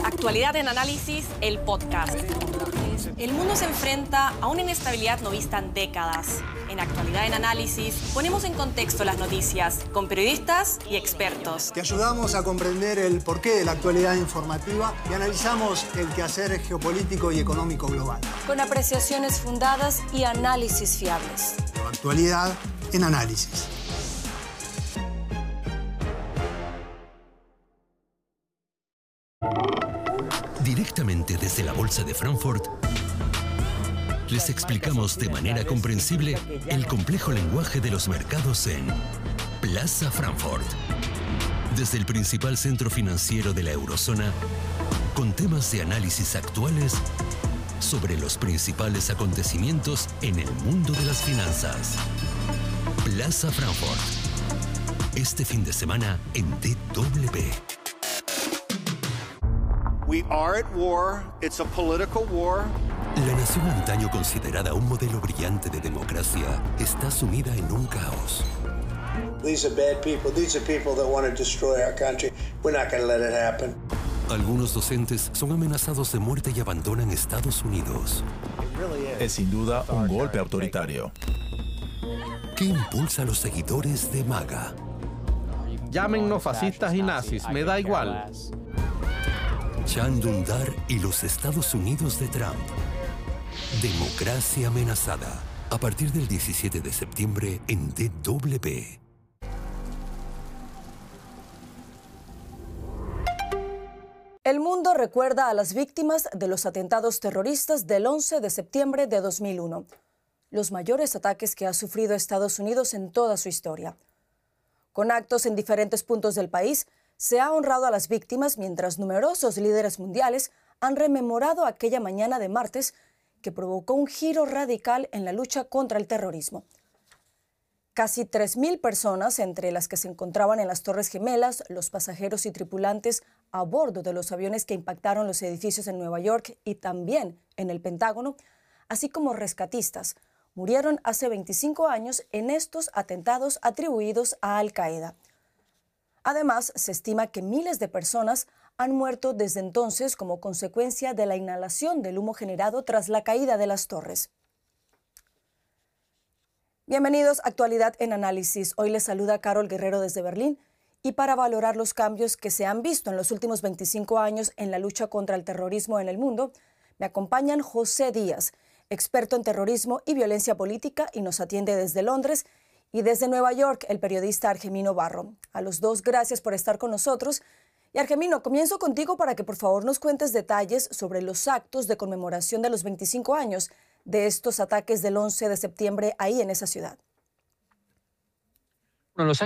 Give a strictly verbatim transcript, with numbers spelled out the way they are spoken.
Actualidad en Análisis, el podcast. El mundo se enfrenta a una inestabilidad no vista en décadas. En Actualidad en Análisis ponemos en contexto las noticias con periodistas y expertos. Te ayudamos a comprender el porqué de la actualidad informativa y analizamos el quehacer geopolítico y económico global. Con apreciaciones fundadas y análisis fiables. Actualidad en Análisis. Directamente desde la Bolsa de Frankfurt, les explicamos de manera comprensible el complejo lenguaje de los mercados en Plaza Frankfurt. Desde el principal centro financiero de la eurozona, con temas de análisis actuales sobre los principales acontecimientos en el mundo de las finanzas. Plaza Frankfurt. Este fin de semana en D W. We are at war. It's a political war. La nación antaño considerada un modelo brillante de democracia está sumida en un caos. These are bad people. These are people that want to destroy our country. We're not going to let it happen. Algunos docentes son amenazados de muerte y abandonan Estados Unidos. Es sin duda un golpe autoritario. ¿Qué impulsa a los seguidores de MAGA? Llámennos fascistas y nazis, me da igual. Chan Dündar y los Estados Unidos de Trump. Democracia amenazada. A partir del diecisiete de septiembre en D W. El mundo recuerda a las víctimas de los atentados terroristas del once de septiembre de dos mil uno, los mayores ataques que ha sufrido Estados Unidos en toda su historia. Con actos en diferentes puntos del país, se ha honrado a las víctimas mientras numerosos líderes mundiales han rememorado aquella mañana de martes que provocó un giro radical en la lucha contra el terrorismo. Casi tres mil personas, entre las que se encontraban en las Torres Gemelas, los pasajeros y tripulantes a bordo de los aviones que impactaron los edificios en Nueva York y también en el Pentágono, así como rescatistas, murieron hace veinticinco años en estos atentados atribuidos a Al-Qaeda. Además, se estima que miles de personas han muerto desde entonces como consecuencia de la inhalación del humo generado tras la caída de las torres. Bienvenidos a Actualidad en Análisis. Hoy les saluda Carol Guerrero desde Berlín y para valorar los cambios que se han visto en los últimos veinticinco años en la lucha contra el terrorismo en el mundo, me acompañan José Díaz, experto en terrorismo y violencia política y nos atiende desde Londres, y desde Nueva York, el periodista Argemino Barro. A los dos, gracias por estar con nosotros. Y Argemino, comienzo contigo para que por favor nos cuentes detalles sobre los actos de conmemoración de los veinticinco años de estos ataques del once de septiembre ahí en esa ciudad. Bueno, los